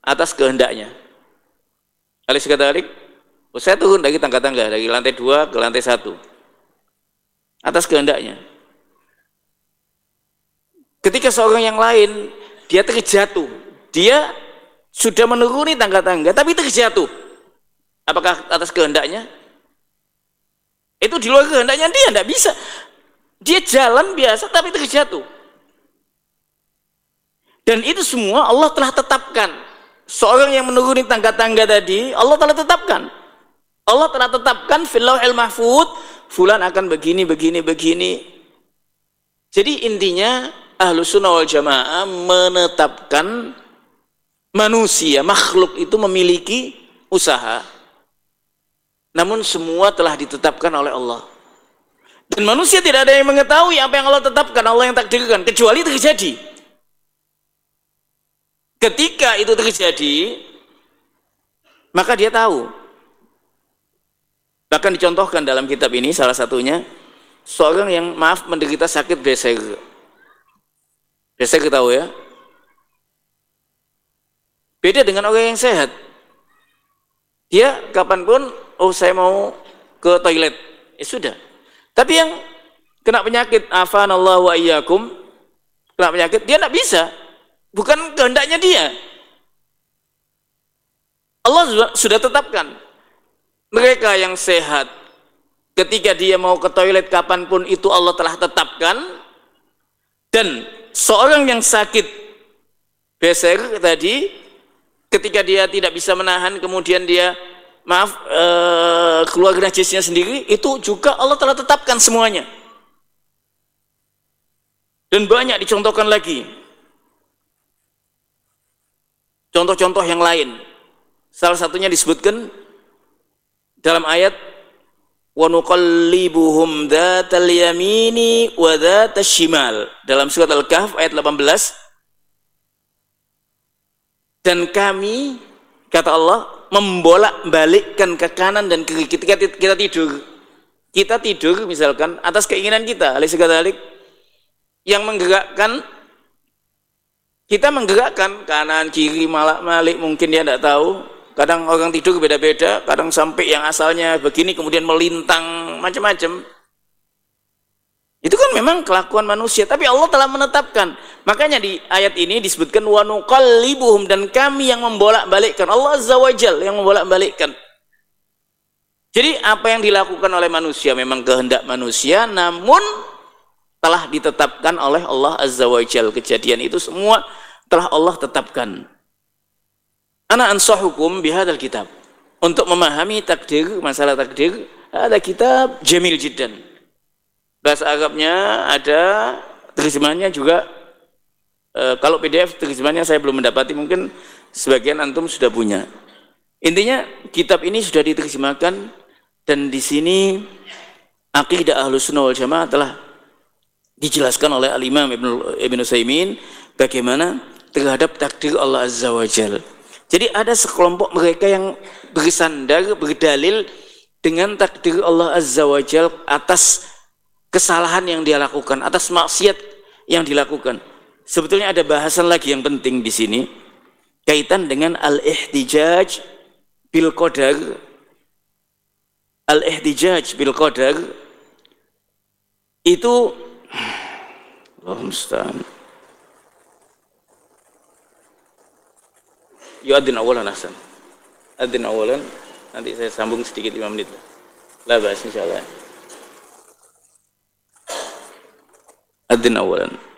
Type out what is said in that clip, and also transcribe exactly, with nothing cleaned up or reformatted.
atas kehendaknya. Alis kata oh, saya turun dari tangga-tangga dari lantai dua ke lantai satu atas kehendaknya. Ketika seorang yang lain dia terjatuh, dia sudah menuruni tangga-tangga tapi terjatuh, apakah atas kehendaknya? Itu di luar kehendaknya dia, tidak bisa. Dia jalan biasa tapi terjatuh. Dan itu semua Allah telah tetapkan. Seorang yang menuruni tangga-tangga tadi, Allah telah tetapkan. Allah telah tetapkan fil lauhil mahfuz, fulan akan begini, begini, begini. Jadi intinya Ahlus Sunnah wal Jamaah menetapkan manusia, makhluk itu memiliki usaha. Namun semua telah ditetapkan oleh Allah. Dan manusia tidak ada yang mengetahui apa yang Allah tetapkan, Allah yang takdirkan, kecuali terjadi. Ketika itu terjadi, maka dia tahu. Bahkan dicontohkan dalam kitab ini salah satunya, seorang yang maaf menderita sakit beser. Beser tahu ya? Beda dengan orang yang sehat. Dia kapanpun, oh saya mau ke toilet, ya sudah. Tapi yang kena penyakit, afanallahu wa iyyakum, kena penyakit, dia tidak bisa. Bukan kehendaknya dia. Allah sudah tetapkan. Mereka yang sehat, ketika dia mau ke toilet kapanpun itu Allah telah tetapkan. Dan seorang yang sakit beser tadi, ketika dia tidak bisa menahan, kemudian dia maaf ee, keluar najisnya sendiri, itu juga Allah telah tetapkan semuanya. Dan banyak dicontohkan lagi. Contoh-contoh yang lain, salah satunya disebutkan dalam ayat wa nuqallibuhum dzatal yamini wa dzatas shimal dalam surat Al-Kahf ayat delapan belas. Dan kami, kata Allah, membolak-balikkan ke kanan dan kiri ketika kita tidur. Kita tidur misalkan atas keinginan kita, alaysa kadzalik, yang menggerakkan kita menggerakkan kanan, kiri, malak-malik, mungkin dia tidak tahu. Kadang orang tidur beda-beda, kadang sampai yang asalnya begini, kemudian melintang, macam-macam. Itu kan memang kelakuan manusia, tapi Allah telah menetapkan. Makanya di ayat ini disebutkan, wa nuqallibuhum, dan kami yang membolak-balikkan. Allah Azza wa Jalla yang membolak-balikkan. Jadi apa yang dilakukan oleh manusia memang kehendak manusia, namun telah ditetapkan oleh Allah Azza wa Jalla. Kejadian itu semua telah Allah tetapkan. Ana ansahukum bihadzal kitab. Untuk memahami takdir, masalah takdir, ada kitab jamil jiddan. Bahasa Arabnya ada, terjemahannya juga e, kalau P D F terjemahannya saya belum mendapati, mungkin sebagian antum sudah punya. Intinya kitab ini sudah diterjemahkan, dan di sini akidah Ahlus Sunnah wal Jamaah telah dijelaskan oleh Al-Imam Ibnu Ibnu Utsaimin bagaimana terhadap takdir Allah Azza wa Jalla. Jadi ada sekelompok mereka yang bersandar, berdalil dengan takdir Allah Azza wa Jalla atas kesalahan yang dia lakukan, atas maksiat yang dilakukan. Sebetulnya ada bahasan lagi yang penting di sini kaitan dengan al-ihtijaj bil qadar. Al-ihtijaj bil qadar itu Allahumma musta'an. Yu'adzin awalan ahsan. Adzin awalan, nanti saya sambung sedikit lima menit. Lah bahas insyaallah. Adzin awalan.